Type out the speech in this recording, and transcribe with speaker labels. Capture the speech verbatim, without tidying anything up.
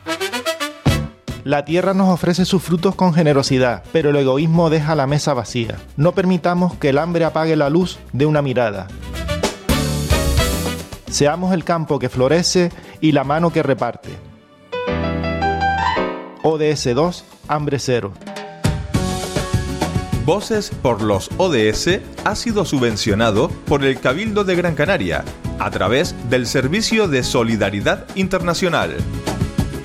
Speaker 1: La tierra nos ofrece sus frutos con generosidad, pero el egoísmo deja la mesa vacía. No permitamos que el hambre apague la luz de una mirada. Seamos el campo que florece y la mano que reparte. O D S dos, hambre cero.
Speaker 2: Voces por los O D S ha sido subvencionado por el Cabildo de Gran Canaria a través del Servicio de Solidaridad Internacional.